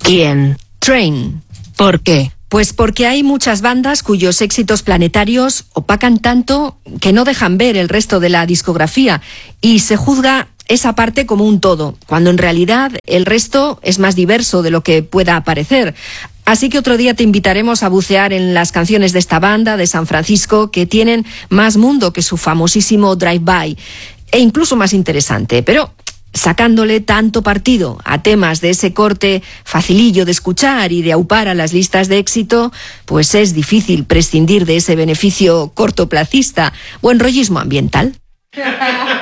¿Quién? Train. ¿Por qué? Pues porque hay muchas bandas cuyos éxitos planetarios opacan tanto que no dejan ver el resto de la discografía y se juzga esa parte como un todo, cuando en realidad el resto es más diverso de lo que pueda parecer. Así que otro día te invitaremos a bucear en las canciones de esta banda de San Francisco que tienen más mundo que su famosísimo Drive-By, e incluso más interesante, pero sacándole tanto partido a temas de ese corte facilillo de escuchar y de aupar a las listas de éxito, pues es difícil prescindir de ese beneficio cortoplacista o enrollismo ambiental.